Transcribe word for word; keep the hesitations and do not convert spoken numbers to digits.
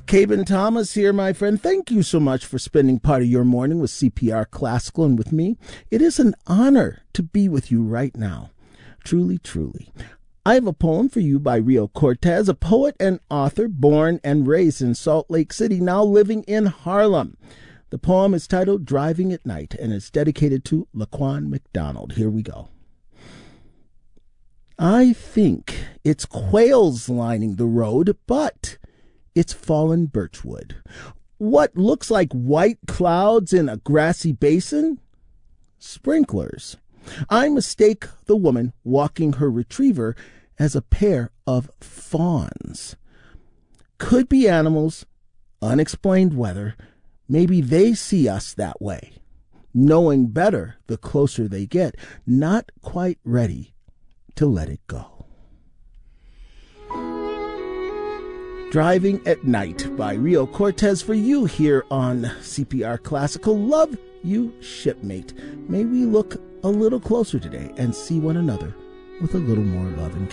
Caben Thomas here, my friend. Thank you so much for spending part of your morning with C P R Classical and with me. It is an honor to be with you right now. Truly, truly. I have a poem for you by Rio Cortez, a poet and author born and raised in Salt Lake City, now living in Harlem. The poem is titled Driving at Night and is dedicated to Laquan McDonald. Here we go. I think it's quails lining the road, but it's fallen birchwood. What looks like white clouds in a grassy basin? Sprinklers. I mistake the woman walking her retriever as a pair of fawns. Could be animals, unexplained weather. Maybe they see us that way. Knowing better the closer they get, not quite ready to let it go. Driving at Night by Rio Cortez for you here on C P R Classical. Love you, shipmate. May we look a little closer today and see one another with a little more love and care.